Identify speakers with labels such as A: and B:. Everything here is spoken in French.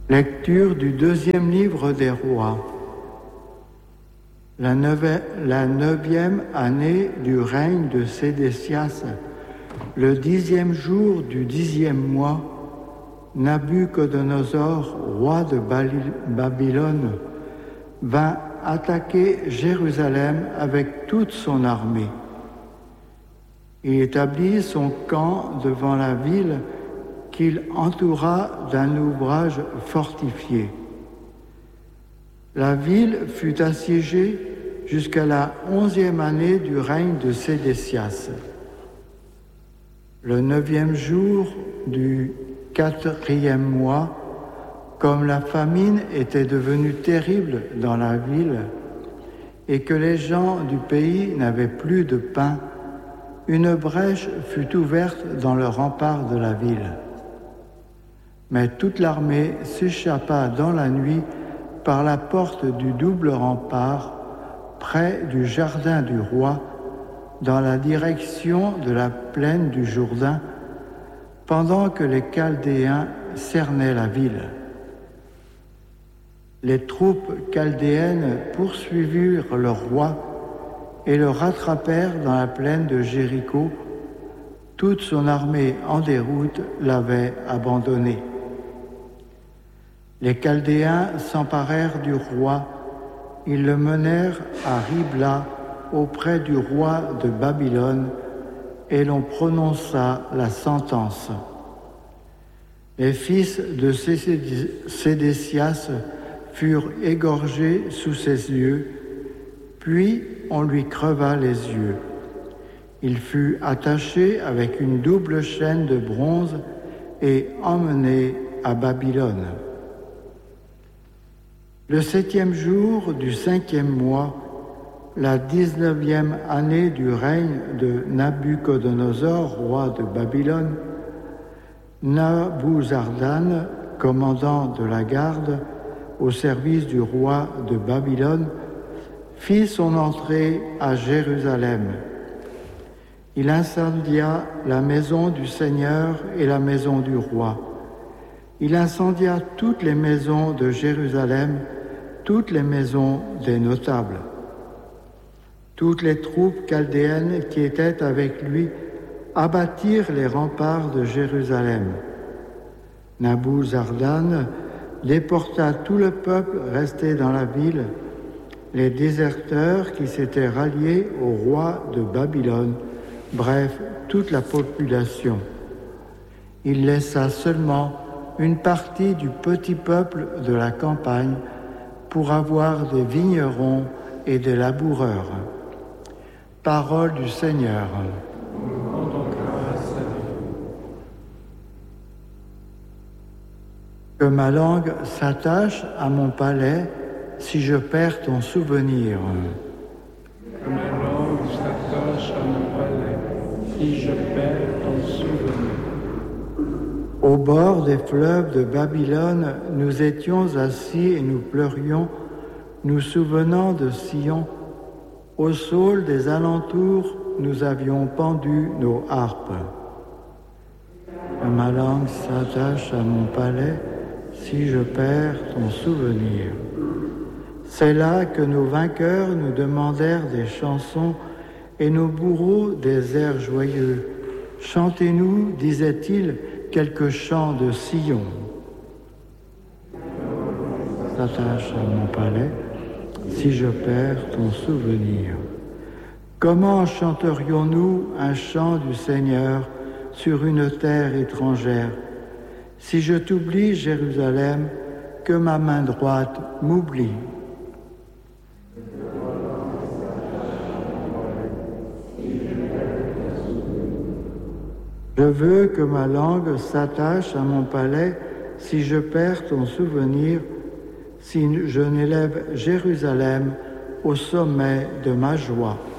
A: Lecture du deuxième livre des rois. La neuvième année du règne de Sédécias, le 10e jour du 10e mois, Nabuchodonosor, roi de Babylone, vint attaquer Jérusalem avec toute son armée. Il établit son camp devant la ville qu'il entoura d'un ouvrage fortifié. La ville fut assiégée jusqu'à la 11e année du règne de Sédécias. Le 9e jour du 4e mois, comme la famine était devenue terrible dans la ville et que les gens du pays n'avaient plus de pain, une brèche fut ouverte dans le rempart de la ville. Mais toute l'armée s'échappa dans la nuit par la porte du double rempart, près du jardin du roi, dans la direction de la plaine du Jourdain, pendant que les Chaldéens cernaient la ville. Les troupes chaldéennes poursuivirent le roi et le rattrapèrent dans la plaine de Jéricho. Toute son armée en déroute l'avait abandonné. Les Chaldéens s'emparèrent du roi. Ils le menèrent à Ribla, auprès du roi de Babylone, et l'on prononça la sentence. Les fils de Sédécias furent égorgés sous ses yeux, puis on lui creva les yeux. Il fut attaché avec une double chaîne de bronze et emmené à Babylone. Le 7e jour du 5e mois, la 19e année du règne de Nabuchodonosor, roi de Babylone, Nabuzardan, commandant de la garde au service du roi de Babylone, fit son entrée à Jérusalem. Il incendia la maison du Seigneur et la maison du roi. Il incendia toutes les maisons de Jérusalem, toutes les maisons des notables. Toutes les troupes chaldéennes qui étaient avec lui abattirent les remparts de Jérusalem. Nabuzardan déporta tout le peuple resté dans la ville, les déserteurs qui s'étaient ralliés au roi de Babylone, bref, toute la population. Il laissa seulement une partie du petit peuple de la campagne pour avoir des vignerons et des laboureurs. Parole du Seigneur. Que ma langue s'attache à mon palais si je perds ton souvenir.
B: Que ma langue s'attache à mon palais si je perds ton souvenir.
A: Au bord des fleuves de Babylone, nous étions assis et nous pleurions, nous souvenant de Sion. Au saule des alentours, nous avions pendu nos harpes. Que ma langue s'attache à mon palais si je perds ton souvenir. C'est là que nos vainqueurs nous demandèrent des chansons et nos bourreaux des airs joyeux. Chantez-nous, disaient-ils, quelques chants de Sion. S'attache à mon palais si je perds ton souvenir. Comment chanterions-nous un chant du Seigneur sur une terre étrangère? Si je t'oublie, Jérusalem, que ma main droite m'oublie. Je veux que ma langue s'attache à mon palais si je perds ton souvenir, si je n'élève Jérusalem au sommet de ma joie.